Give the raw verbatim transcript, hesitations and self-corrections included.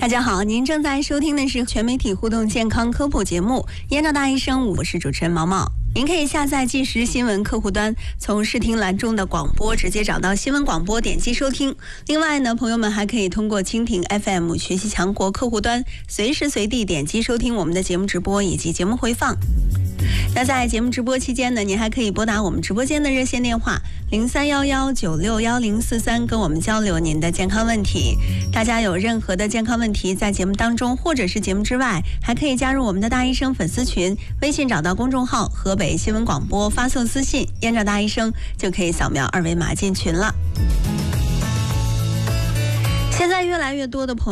大家好，您正在收听的是全媒体互动健康科普节目《燕赵大医生》，我是主持人毛毛。您可以下载即时新闻客户端，从视听栏中的广播直接找到新闻广播，点击收听。另外呢，朋友们还可以通过蜻蜓 F M 学习强国客户端，随时随地点击收听我们的节目直播以及节目回放。那在节目直播期间呢，您还可以拨打我们直播间的热线电话零三幺幺九六幺零四三，跟我们交流您的健康问题。大家有任何的健康问题，在节目当中或者是节目之外，还可以加入我们的大医生粉丝群，微信找到公众号河北新闻广播，发送私信燕赵大医生，就可以扫描二维码进群了。现在越来越多的朋友